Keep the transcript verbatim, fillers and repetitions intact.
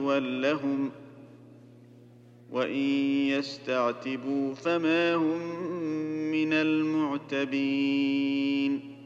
مثوى لهم وإن يستعتبوا فما هم من المعتبين